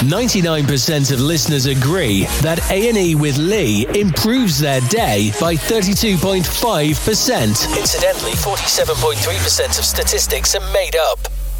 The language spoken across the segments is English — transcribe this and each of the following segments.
99% of listeners agree that A&E with Lee improves their day by 32.5%. Incidentally, 47.3% of statistics are made up.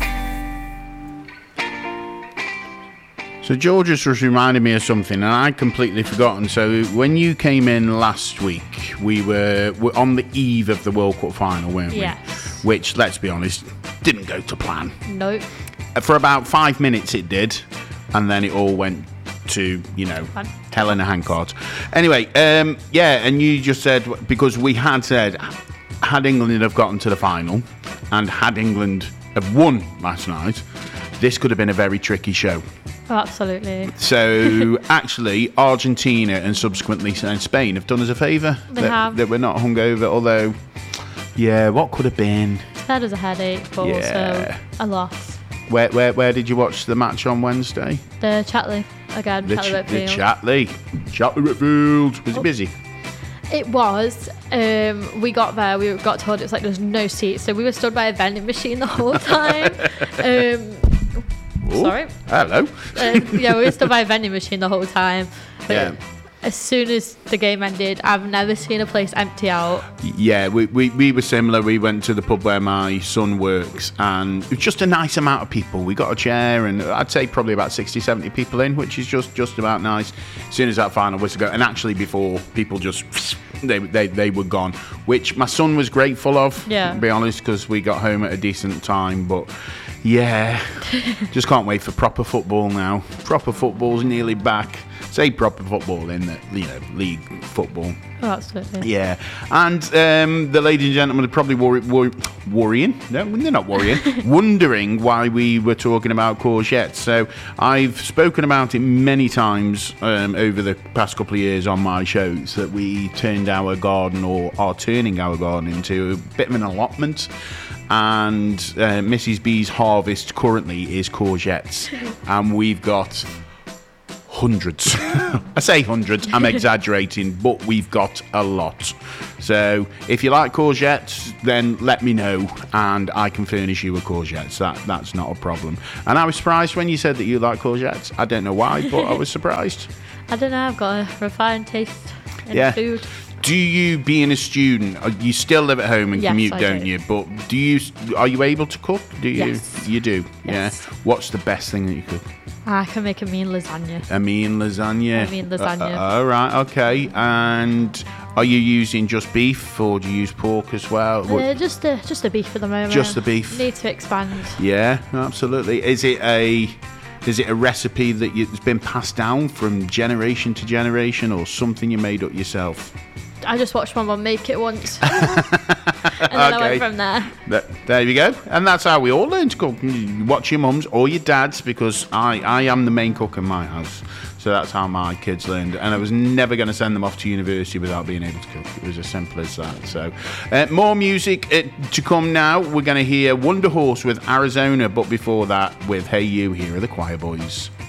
So George has just reminded me of something, and I'd completely forgotten. So when you came in last week, we were on the eve of the World Cup final, weren't we? Yes. Which, let's be honest, didn't go to plan. Nope. For about 5 minutes it did, and then it all went to, hell in a handcart. Anyway, and you just said, because we had said, had England have gotten to the final, and had England have won last night, this could have been a very tricky show. Oh, absolutely. So, actually, Argentina and subsequently Spain have done us a favour. That we're not hungover, although, what could have been? That is a headache, but also a loss. Where did you watch the match on Wednesday? The Chatley, again, Chatley Whitfield. The Chatley Whitfield. Was it busy? It was. We got there, we got told it was like there's no seats, so we were stood by a vending machine the whole time. Sorry. Hello. We were stood by a vending machine the whole time. Yeah. As soon as the game ended, I've never seen a place empty out. Yeah, we were similar. We went to the pub where my son works, and it was just a nice amount of people. We got a chair, and I'd say probably about 60, 70 people in, which is just about nice. As soon as that final whistle go, and actually before, people just they were gone, which my son was grateful of. Yeah. To be honest, because we got home at a decent time, but. Yeah, just can't wait for proper football now. Proper football's nearly back. Say proper football in the league football. Oh, absolutely. Yeah, and the ladies and gentlemen are probably worrying. No, they're not worrying. Wondering why we were talking about courgettes. So I've spoken about it many times over the past couple of years on my shows that we turned our garden, or are turning our garden, into a bit of an allotment. And Mrs. B's harvest currently is courgettes, and we've got hundreds. I say hundreds, I'm exaggerating, but we've got a lot. So if you like courgettes, then let me know, and I can furnish you with courgettes. That's not a problem. And I was surprised when you said that you like courgettes. I don't know why, but I was surprised. I don't know, I've got a refined taste in food. Do you, being a student, you still live at home and commute, don't you? But are you able to cook? Do you? Yes. You do? Yes. Yeah. What's the best thing that you cook? I can make a mean lasagna. All right, okay. And are you using just beef, or do you use pork as well? Just the beef at the moment. Just the beef. Need to expand. Yeah, absolutely. Is it a recipe that has been passed down from generation to generation, or something you made up yourself? I just watched my mum make it once. And then I went from there. There you go. And that's how we all learn to cook. You watch your mums or your dads, because I am the main cook in my house. So that's how my kids learned. And I was never going to send them off to university without being able to cook. It was as simple as that. So more music to come now. We're going to hear Wonder Horse with Arizona. But before that, with Hey You, here are the Choir Boys.